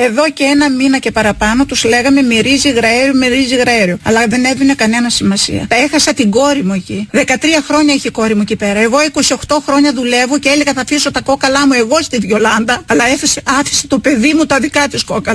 Εδώ και ένα μήνα και παραπάνω τους λέγαμε μυρίζει υγραέριο. Αλλά δεν έδινε κανένα σημασία. Τα έχασα την κόρη μου εκεί. 13 χρόνια έχει η κόρη μου εκεί πέρα. Εγώ 28 χρόνια δουλεύω και έλεγα θα αφήσω τα κόκαλά μου εγώ στη Βιολάντα. Αλλά άφησε το παιδί μου τα δικά της κόκαλα.